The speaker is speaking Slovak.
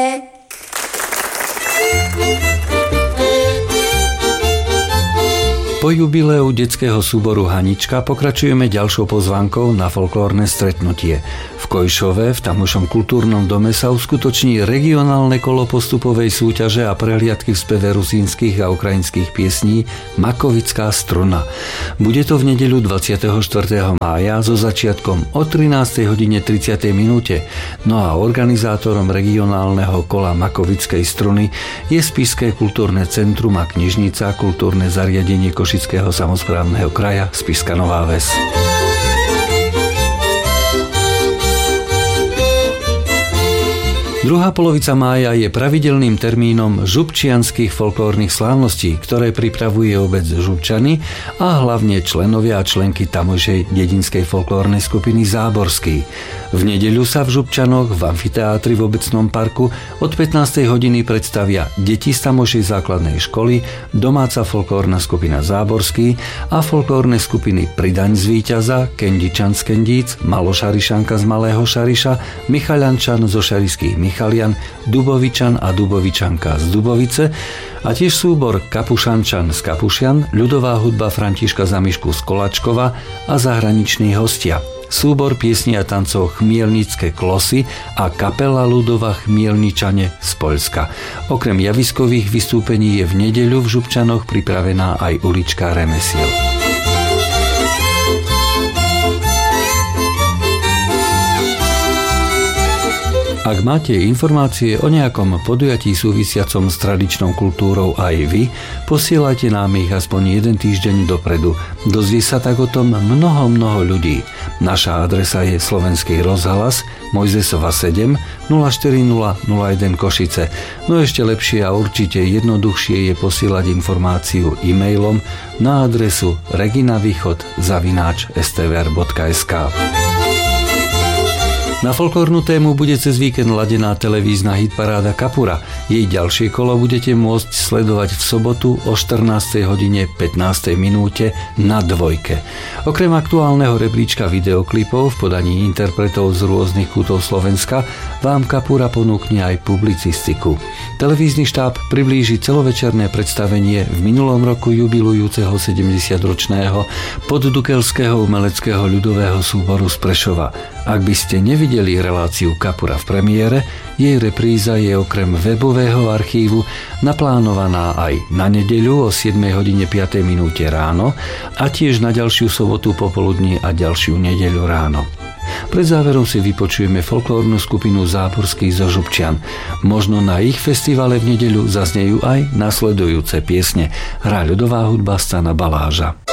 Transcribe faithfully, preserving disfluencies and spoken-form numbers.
Po jubileu detského súboru Hanička pokračujeme ďalšou pozvánkou na folklórne stretnutie. V Kojšove, v tamušom kultúrnom dome sa uskutoční regionálne kolo postupovej súťaže a prehliadky v speve rusínskych a ukrajinských piesní Makovická struna. Bude to v nedeľu dvadsiateho štvrtého mája so začiatkom o trinástej hodine tridsať minúte. No a organizátorom regionálneho kola Makovickej struny je Spišské kultúrne centrum a knižnica, kultúrne zariadenie Košického samosprávneho kraja Spišská Nová Ves. Druhá polovica mája je pravidelným termínom župčianskych folklórnych slávností, ktoré pripravuje obec Župčany a hlavne členovia a členky tamojšej dedinskej folklórnej skupiny Záborský. V nedeľu sa v Župčanoch v amfiteátri v obecnom parku od pätnástej hodiny predstavia deti z tamojšej základnej školy, domáca folklórna skupina Záborský a folklórne skupiny Pridaň z Víťaza, Kendičan z Kendíc, Malošarišanka z Malého Šariša, Michaľančan zo šarišských Michalian, Dubovičan a Dubovičanka z Dubovice a tiež súbor Kapušančan z Kapušian, ľudová hudba Františka Zamišku z Kolačkova a zahraniční hostia. Súbor piesní a tancov Chmielnické klosy a kapela ľudová Chmielničane z Poľska. Okrem javiskových vystúpení je v nedeľu v Župčanoch pripravená aj ulička remesiel. Ak máte informácie o nejakom podujatí súvisiacom s tradičnou kultúrou aj vy, posielajte nám ich aspoň jeden týždeň dopredu. Dozvie sa tak o tom mnoho, mnoho ľudí. Naša adresa je Slovenský rozhlas, Mojzesova sedem, nula štyri nula nula jeden Košice. No ešte lepšie a určite jednoduchšie je posielať informáciu e-mailom na adresu reginavýchod zavináč es té vé er bodka es ká. Na folklórnu tému bude cez víkend ladená televízna hitparáda Kapura. Jej ďalšie kolo budete môcť sledovať v sobotu o štrnástej hodine pätnástej minúte na Dvojke. Okrem aktuálneho rebríčka videoklipov v podaní interpretov z rôznych kútov Slovenska vám Kapura ponúkne aj publicistiku. Televízny štáb priblíži celovečerné predstavenie v minulom roku jubilujúceho sedemdesiatročného poddukelského umeleckého ľudového súboru z Prešova. Ak by ste nevideli reláciu Kapura v premiére, jej repríza je okrem webového archívu naplánovaná aj na nedeľu o siedmej hodine piatej minúte ráno a tiež na ďalšiu sobotu popoludní a ďalšiu nedeľu ráno. Pred záverom si vypočujeme folklórnu skupinu Záborský zo Župčian. Možno na ich festivale v nedeľu zaznejú aj nasledujúce piesne. Hrá ľudová hudba Stana Baláža.